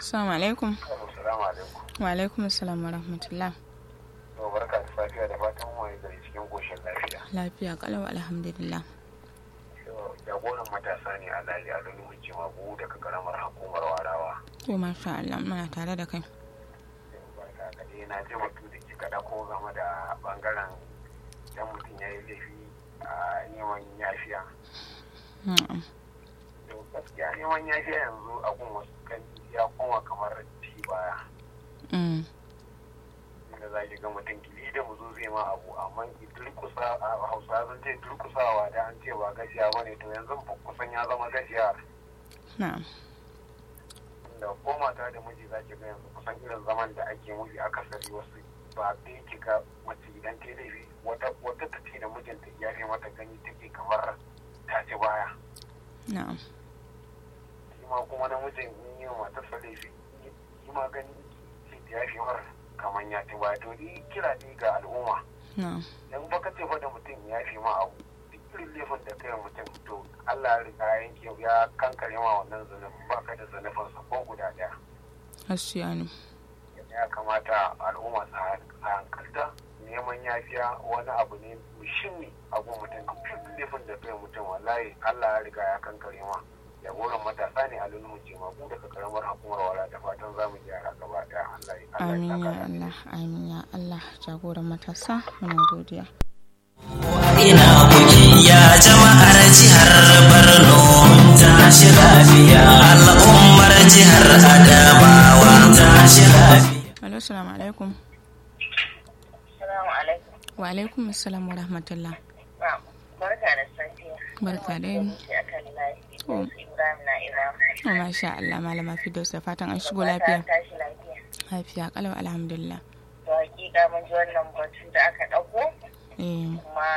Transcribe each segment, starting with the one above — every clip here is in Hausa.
Assalamu alaikum. Assalamu alaikum. Wa alaikum assalam wa rahmatullah. To barka da safiya da fatan mu gari cikin koshin lafiya. Lafiya kalau alhamdulillah. Jagoran matasa ne a Lali a Lulu Jimagu daga karamar hukumar Warawa. To masha Allah muna tare da kai. Barka ka dai na ji batu da kika dauko game da bangaren dan mutum ya yi laifi a neman yafiya. To gaskiya neman yafiya yanzu a gun wasu kan ya koma kamar ci baya. Da za ki ga mutum kili da mu zo zai ma abu amma durkusa a Hausa zan ce durkusawa da an ce ba gajiya bane to yanzu kusan ya zama gajiya. Na'am. Da ko mata da miji za ki ga yanzu kusan irin zaman da ake muji akasari wasu ba dai ki ga mace idan ta laifi wata ta ce da mijinta ya fi mata gani take kamar ta ci baya. Na'am. Shi ma kuma namijin in yi wa matarsa laifi shi ma gani ce ya fi mara kamar ya ci baya to ni kira ne ga al'umma. Na'am. Dan baka ce fa da mutum ya fi ma abu duk irin laifin da kai mutum to Allah ya riga yanke ya kankare ma wannan zunubin baka da zunubansa ko guda daya. Gaskiya ne. Ya kamata al'umma su hankalta neman yafiya wani abu ne muhimmi a gun mutum duk laifin da kai mutum wallahi Allah ya riga ya kankare ma ya goron matasa ne a lulun jimagu daga karamar hukumar wala da fatan za mu gyara gaba daya Amin ya Allah, amin ya Allah, jagoran matasa muna godiya. Ina kuke ya jama'ar jihar Borno tashi lafiya al'ummar jihar Adamawa tashi lafiya. Alo, assalamu alaikum. Assalamu alaikum. Wa alaikum assalam wa rahmatullah. Barka da safiya. Barka da yin. Oh. Ibrahim na Ibrahim. Oh, masha Allah, malama Fidos da fatan an shigo lafiya. Tashi lafiya. Lafiya kalau alhamdulillah. To hakika mun ji wannan batu da aka dauko. Kuma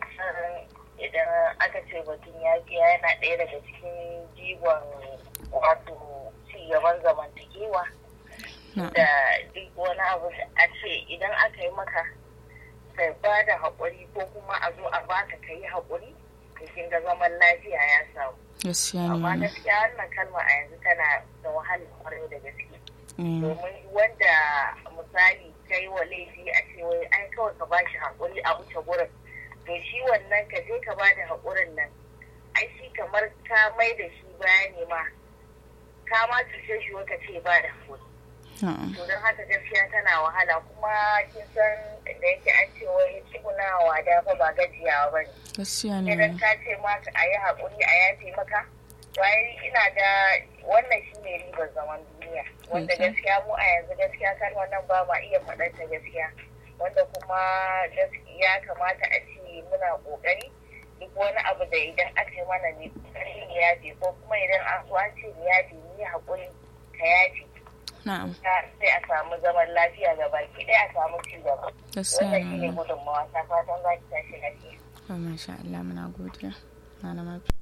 idan aka ce batun yaƙi yana ɗaya daga cikin jigon wato cigaban zamantakewa. Da duk wani abu a ce idan aka yi maka ka ba da haƙuri ko kuma a zo a baka ka yi haƙuri kin ga zaman lafiya ya samu. Gaskiya ne. Amma gaskiya wannan kalma a yanzu tana da wahalar kwarai da gaske. Domin wanda misali kai wa laifi a ce wai ai kawai ka ba shi haƙuri a wuce gurin. To shi wannan ka je ka ba da haƙurin nan. Ai shi kamar ka mai da shi bayani ma. Ka ma cuce shi wai ka ce ba da haƙuri. To don haka gaskiya tana wahala kuma kin san da yake an ce wai tsugunawa da fa ba gajiyawa ba ne. Gaskiya ne. Idan ka ce ma a yi haƙuri a yafe maka, wai ina ga wannan shi ne ribar zaman duniya. Wanda gaskiya mu a yanzu gaskiya kan wannan ba ma iya faɗar ta gaskiya. Wanda kuma ya kamata a ce muna ƙoƙari duk wani abu da idan aka yi mana ne ƙoƙari ne yafe ko kuma idan an so an ce ni yafe ni haƙuri ka yafe. Na'am. Sai a samu zaman lafiya ga baki ɗaya a samu ci gaba. Gaskiya ne. Wannan shi ne gudunmawa ta fatan za ki tashi lafiya. Masha Allah muna godiya. Malama